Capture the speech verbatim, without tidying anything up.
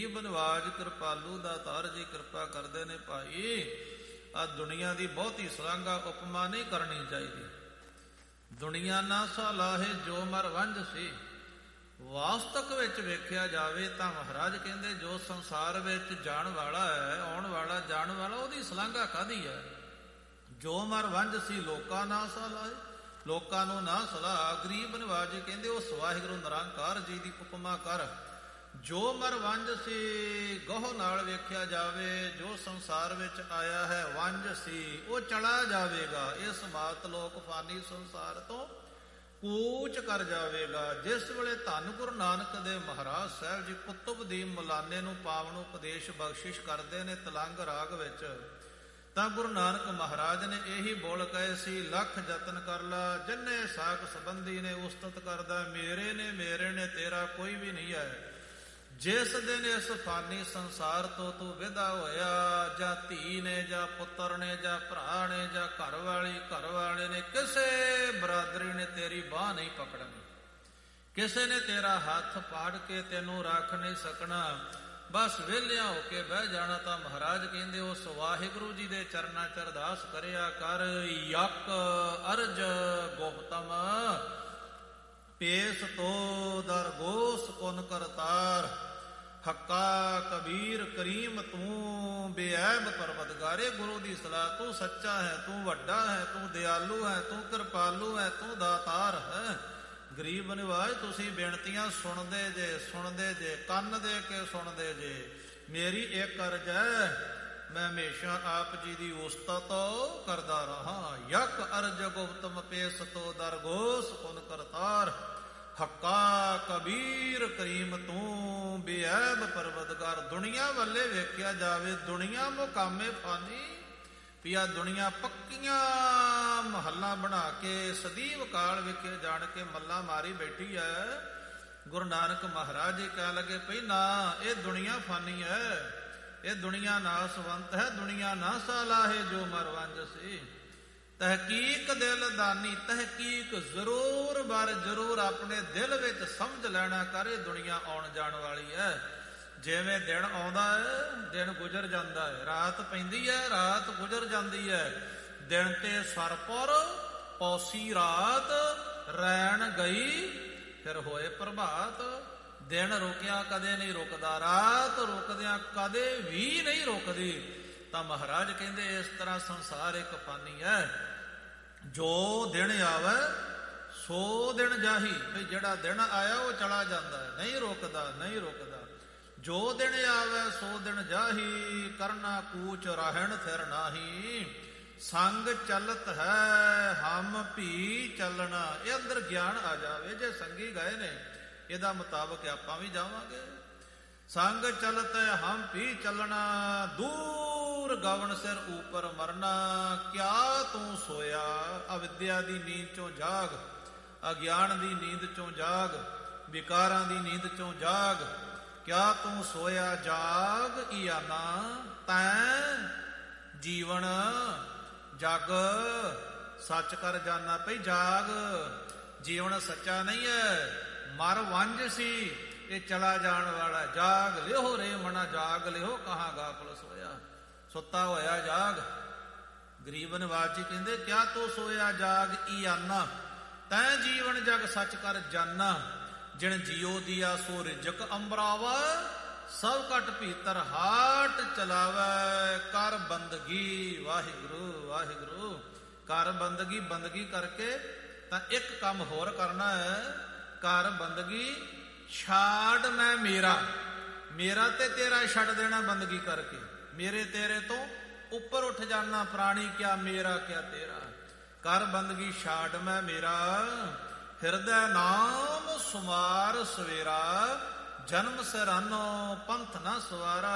ਗਰੀਬ ਨਿਵਾਜ ਕਿਰਪਾਲੂ ਦਾ ਤਾਰ ਜੀ ਕਿਰਪਾ ਕਰਦੇ ਨੇ ਭਾਈ। ਆ ਦੁਨੀਆ ਦੀ ਬਹੁਤੀ ਸਲਾਘਾ ਉਪਮਾ ਨਹੀਂ ਕਰਨੀ ਚਾਹੀਦੀ। ਦੁਨੀਆ ਨਾ ਸਾ ਲਾਹੇ ਜੋ ਮਰ ਵੰਝ ਸੀ। ਵਾਸਤਵ ਵਿੱਚ ਵੇਖਿਆ ਜਾਵੇ ਤਾਂ ਮਹਾਰਾਜ ਕਹਿੰਦੇ ਜੋ ਸੰਸਾਰ ਵਿੱਚ ਜਾਣ ਵਾਲਾ ਹੈ, ਆਉਣ ਵਾਲਾ ਜਾਣ ਵਾਲਾ, ਉਹਦੀ ਸਲਾਘਾ ਕਾਹਦੀ ਹੈ? ਜੋ ਮਰ ਵੰਝ ਸੀ ਲੋਕਾਂ ਨਾ ਸਾ ਲਾਹੇ, ਲੋਕਾਂ ਨੂੰ ਨਾ ਸਲਾਹ। ਗਰੀਬ ਨਿਵਾਜ ਕਹਿੰਦੇ ਉਸ ਵਾਹਿਗੁਰੂ ਨਿਰੰਕਾਰ ਜੀ ਦੀ ਉਪਮਾ ਕਰ। ਜੋ ਮਰ ਵੰਝ ਸੀ, ਗੋਹ ਨਾਲ ਵੇਖਿਆ ਜਾਵੇ ਜੋ ਸੰਸਾਰ ਵਿੱਚ ਆਇਆ ਹੈ ਵੰਝ ਸੀ, ਉਹ ਚਲਾ ਜਾਵੇਗਾ। ਇਸ ਮਾਤ ਲੋਕ ਫਾਨੀ ਸੰਸਾਰ ਤੋਂ ਕੂਚ ਕਰ ਜਾਵੇਗਾ। ਜਿਸ ਵੇਲੇ ਧੰਨ ਗੁਰੂ ਨਾਨਕ ਦੇਵ ਮਹਾਰਾਜ ਸਾਹਿਬ ਜੀ ਕੁਤੁਬਦੀਨ ਮੌਲਾਨੇ ਨੂੰ ਪਾਵਨ ਉਪਦੇਸ਼ ਬਖਸ਼ਿਸ਼ ਕਰਦੇ ਨੇ ਤਲੰਗ ਰਾਗ ਵਿੱਚ, ਤਾਂ ਗੁਰੂ ਨਾਨਕ ਮਹਾਰਾਜ ਨੇ ਇਹੀ ਬੋਲ ਕਹੇ ਸੀ, ਲੱਖ ਯਤਨ ਕਰ ਲਾ ਜਿੰਨੇ ਸਾਖ ਸੰਬੰਧੀ ਨੇ ਉਸਤਤ ਕਰਦਾ, ਮੇਰੇ ਨੇ ਮੇਰੇ ਨੇ ਤੇਰਾ ਕੋਈ ਵੀ ਨਹੀਂ ਹੈ। ਜਿਸ ਦਿਨ ਇਸ ਫਾਨੀ ਸੰਸਾਰ ਤੋਂ ਤੂੰ ਵਿਦਾ ਹੋਇਆ, ਜਾਂ ਧੀ ਨੇ ਜਾਂ ਪੁੱਤਰ ਨੇ ਜਾਂ ਭਰਾ ਨੇ ਜਾਂ ਘਰ ਵਾਲੀ ਘਰ ਵਾਲੇ ਨੇ, ਕਿਸੇ ਬਰਾਦਰੀ ਨੇ ਤੇਰੀ ਬਾਂਹ ਨਹੀਂ ਪਕੜਨੀ, ਕਿਸੇ ਨੇ ਤੇਰਾ ਹੱਥ ਪਾੜ ਕੇ ਤੈਨੂੰ ਰੱਖ ਨਹੀਂ ਸਕਣਾ। ਬਸ ਵਿਹਲਿਆਂ ਹੋ ਕੇ ਬਹਿ ਜਾਣਾ। ਤਾਂ ਮਹਾਰਾਜ ਕਹਿੰਦੇ ਉਸ ਵਾਹਿਗੁਰੂ ਜੀ ਦੇ ਚਰਨਾਂ ਚ ਅਰਦਾਸ ਕਰਿਆ ਕਰ। ਯਕ ਅਰਜ ਗੋਪਤਮ ਪੇਸ ਤੋ ਦਰ ਗੋਸ ਕੁਨ ਕਰਤਾਰ, ਹੱਕਾ ਕਬੀਰ ਕਰੀਮ ਤੂੰ ਬੇਅੈਬ ਪਰਵਤਗਾਰੇ। ਗੁਰੂ ਦੀ ਸਲਾਹ, ਤੂੰ ਸੱਚਾ ਹੈ, ਤੂੰ ਵੱਡਾ ਹੈ, ਤੂੰ ਦਿਆਲੂ ਹੈ, ਤੂੰ ਕਿਰਪਾਲੂ ਹੈ, ਤੂੰ ਦਾਤਾਰ ਹੈ। ਗਰੀਬ ਨਿਵਾਜ ਤੁਸੀਂ ਬੇਨਤੀਆਂ ਸੁਣਦੇ ਜੇ ਸੁਣਦੇ ਜੇ ਕੰਨ ਦੇ ਕੇ ਸੁਣਦੇ ਜੇ। ਮੇਰੀ ਇੱਕ ਅਰਜ਼ ਹੈ, ਮੈਂ ਹਮੇਸ਼ਾ ਆਪ ਜੀ ਦੀ ਉਸਤਤ ਕਰਦਾ ਰਹਾ। ਯਕ ਅਰਜ ਗੁਪਤਮ ਪੇਸ ਤੋ ਦਰਗੋਸ ਕੁਨ ਕਰਤਾਰ, ਹੱਕਾ ਕਬੀਰ ਕਰੀਮ ਤੂੰ ਬੇਅੈਬ ਪਰਵਤਗਾਰ। ਦੁਨੀਆ ਵੱਲੇ ਵੇਖਿਆ ਜਾਵੇ, ਦੁਨੀਆ ਮੁਕਾਮੇ ਫਾਨੀ ਪਿਆ, ਦੁਨੀਆ ਪੱਕੀਆਂ ਮਹੱਲਾ ਬਣਾ ਕੇ ਸਦੀਵ ਕਾਲ ਵਿਖੇ ਜਾਣ ਕੇ ਮੱਲਾ ਮਾਰੀ ਬੈਠੀ ਹੈ। ਗੁਰੂ ਨਾਨਕ ਮਹਾਰਾਜ ਜੀ ਕਹਿ ਲਗੇ ਭਈ ਨਾ, ਇਹ ਦੁਨੀਆ ਫਾਨੀ ਹੈ, ਇਹ ਦੁਨੀਆ ਨਾਸਵੰਤ ਹੈ। ਦੁਨੀਆ ਨਾ ਸਾ ਲਾਹੇ ਜੋ ਮਰ ਵੰਝ ਸੀ। ਤਹਿਕੀਕ ਦਿਲ ਦਾਨੀ, ਤਹਿਕੀਕ ਜ਼ਰੂਰ ਬਰ ਜ਼ਰੂਰ ਆਪਣੇ ਦਿਲ ਵਿੱਚ ਸਮਝ ਲੈਣਾ ਕਰ, ਇਹ ਦੁਨੀਆ ਆਉਣ ਜਾਣ ਵਾਲੀ ਹੈ। ਜਿਵੇਂ ਦਿਨ ਆਉਂਦਾ ਹੈ, ਦਿਨ ਗੁਜ਼ਰ ਜਾਂਦਾ ਹੈ, ਰਾਤ ਪੈਂਦੀ ਹੈ, ਰਾਤ ਗੁਜ਼ਰ ਜਾਂਦੀ ਹੈ। ਦਿਨ ਤੇ ਸਰਪੁਰ ਪੌਸੀ ਰਾਤ, ਰੈਣ ਗਈ ਫਿਰ ਹੋਏ ਪ੍ਰਭਾਤ। ਦਿਨ ਰੁਕਿਆ ਕਦੇ ਨਹੀਂ ਰੁਕਦਾ, ਰਾਤ ਰੁਕਦਿਆਂ ਕਦੇ ਵੀ ਨਹੀਂ ਰੁਕਦੀ। ਤਾਂ ਮਹਾਰਾਜ ਕਹਿੰਦੇ ਇਸ ਤਰ੍ਹਾਂ ਸੰਸਾਰ ਇੱਕ ਫਾਨੀ ਹੈ। ਜੋ ਦਿਨ ਆਵੇ ਸੋ ਦਿਨ ਜਾਹੀ, ਵੀ ਜਿਹੜਾ ਦਿਨ ਆਇਆ ਉਹ ਚਲਾ ਜਾਂਦਾ ਹੈ, ਨਹੀਂ ਰੁਕਦਾ ਨਹੀਂ ਰੁਕਦਾ। ਜੋ ਦਿਨ ਆਵੇ ਸੋ ਦਿਨ ਜਾਹੀ, ਕਰਨਾ ਕੂਚ ਰਹਿਣ ਫਿਰ ਨਾਹੀ। ਸੰਗ ਚਲਤ ਹੈ ਹਮ ਭੀ ਚੱਲਣਾ। ਇਹ ਅੰਦਰ ਗਿਆਨ ਆ ਜਾਵੇ। ਜੇ ਸੰਗੀ ਗਏ ਨੇ ਇਹਦਾ ਮੁਤਾਬਕ ਆਪਾਂ ਵੀ ਜਾਵਾਂਗੇ। ਸੰਗ ਚਲਤ ਹਮ ਭੀ ਚੱਲਣਾ, ਦੂਰ ਗਵਨ ਸਿਰ ਉਪਰ ਮਰਨਾ। ਕਿਆ ਤੂੰ ਸੋਇਆ, ਅਵਿਦਿਆ ਦੀ ਨੀਂਦ ਚੋਂ ਜਾਗ, ਅਗਿਆਨ ਦੀ ਨੀਂਦ ਚੋਂ ਜਾਗ, ਵਿਕਾਰਾਂ ਦੀ ਨੀਂਦ ਚੋਂ ਜਾਗ। ਕਿਆ ਤੂੰ ਸੋਇਆ ਜਾਗ ਇਆਨਾ, ਤੈਂ ਜੀਵਨ ਜਗ ਸੱਚ ਕਰ ਜਾਨਾ। ਭਈ ਜਾਗ, ਜੀਵਨ ਸੱਚਾ ਨਹੀਂ ਹੈ, ਮਰ ਵੰਝ ਸੀ, ਇਹ ਚਲਾ ਜਾਣ ਵਾਲਾ। ਜਾਗ ਲਿਓ ਰੇ ਮਨਾ ਜਾਗ ਲਿਓ, ਕਹਾਂ ਗਾਫਲ ਸੋਇਆ। ਸੁੱਤਾ ਹੋਇਆ ਜਾਗ। ਗਰੀਬ ਨਿਵਾਜ ਜੀ ਕਹਿੰਦੇ ਕਿਆ ਤੂੰ ਸੋਇਆ ਜਾਗ ਇਆਨਾ, ਤੈਂ ਜੀਵਨ ਜਗ ਸੱਚ ਕਰ ਜਾਨਾ। ਜਿਣ ਜੀਓ ਦੀਆ ਸੋ ਰਿਜਕ ਅੰਬਰਾਵਾ, ਸਭ ਕਟ ਭੀਤਰ ਹਾਟ ਚਲਾਵੇ। ਕਰ ਬੰਦਗੀ ਵਾਹਿਗੁਰੂ ਵਾਹਿਗੁਰੂ, ਕਰ ਬੰਦਗੀ। ਬੰਦਗੀ ਕਰਕੇ ਤਾਂ ਇੱਕ ਕੰਮ ਹੋਰ ਕਰਨਾ ਹੈ, ਕਰ ਬੰਦਗੀ ਛਾੜ ਮੈਂ ਮੇਰਾ, ਮੇਰਾ ਤੇ ਤੇਰਾ ਛੱਡ ਦੇਣਾ ਬੰਦਗੀ ਕਰਕੇ। ਮੇਰੇ ਤੇਰੇ ਤੋਂ ਉੱਪਰ ਉੱਠ ਜਾਣਾ, ਪ੍ਰਾਣੀ ਕਿਆ ਮੇਰਾ ਕਿਆ ਤੇਰਾ। ਕਰ ਬੰਦਗੀ ਛਾੜ ਮੈਂ ਮੇਰਾ, ਹਿਰਦੈ ਨਾਮ ਸੁਮਾਰ ਸਵੇਰਾ। ਜਨਮ ਸਿਰਾਨੋ ਪੰਥ ਨਾ ਸਵਾਰਾ।